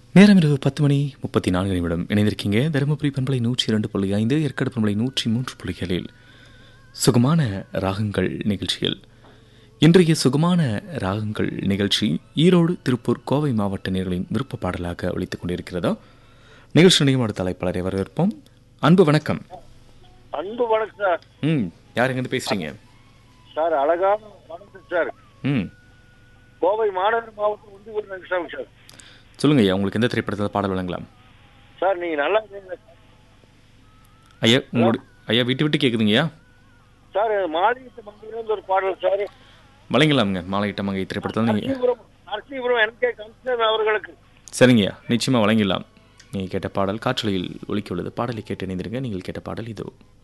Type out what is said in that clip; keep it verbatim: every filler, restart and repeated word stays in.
நேரம் இரவு பத்து மணி முப்பத்தி நான்கு நிமிடம் இணைந்திருக்கீங்க. தருமபுரி பண்பலை நூற்றி இரண்டு புள்ளி ஐந்து, ஏற்காடு பண்பலை நூற்றி மூன்று புள்ளிகளில் சுகமான ராகங்கள் நிகழ்ச்சியில் இன்றைய சுகமான ராகங்கள் நிகழ்ச்சி ஈரோடு, திருப்பூர், கோவை மாவட்ட நேயர்களின் விருப்ப பாடலாக ஒலித்துக் கொண்டிருக்கிறதா? நிகழ்ச்சி நிலையமோட தலைப்பாளரை வரவேற்போம். அன்பு வணக்கம். அன்பு வணக்கம் சார். ம் யார் எங்கிருந்து பேசுறீங்க சார்? அழகான வணக்கம் சார். ம் கோவை மாநகர் மாவட்டம் உண்டு ஒரு நிமிஷம் சார். சொல்லுங்க ஐயா, உங்களுக்கு எந்த திரைப்படத்தில் பாடல் வழங்கலாம்? சார் நீங்க நல்லா இருக்கீங்களா ஐயா? உங்களோட ஐயா விட்டு விட்டு கேட்குதுங்கய்யா. சார்? மாளிகை மங்கையிலிருந்து ஒரு பாடல் சார் வழங்கலாமுங்க. மாலையிட்ட மங்கை திரைப்படத்தில் நீங்கள் Narasipuram Narasipuram N K commissioner அவர்களுக்கு. சரிங்கய்யா, நிச்சயமாக வழங்கிடலாம். நீங்கள் கேட்ட பாடல் காற்றலையில் ஒலிக்க உள்ளது. பாடலை கேட்டு இணைந்திருங்க. நீங்கள் கேட்ட பாடல் இதோ.